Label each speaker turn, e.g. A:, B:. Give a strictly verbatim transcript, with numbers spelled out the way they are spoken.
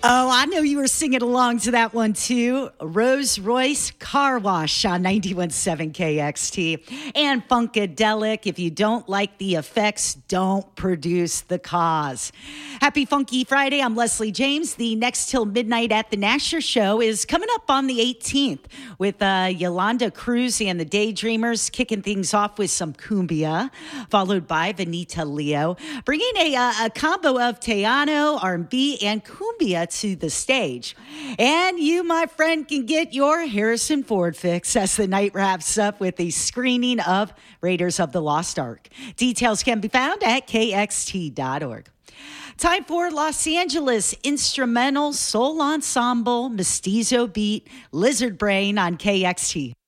A: Oh, I know you were singing along to that one too. Rolls Royce Car Wash on ninety-one point seven K X T. And Funkadelic, if you don't like the effects, don't produce the cause. Happy Funky Friday. I'm Leslie James. The next Till Midnight at the Nasher Show is coming up on the eighteenth with uh, Yolanda Cruz and the Daydreamers kicking things off with some cumbia, followed by Vanita Leo, bringing a, uh, a combo of Teano, R and B, and cumbia to the stage. And you, my friend, can get your Harrison Ford fix as the night wraps up with a screening of Raiders of the Lost Ark. Details can be found at K X T dot org. Time for Los Angeles instrumental soul ensemble Mestizo Beat Lizard Brain on K X T.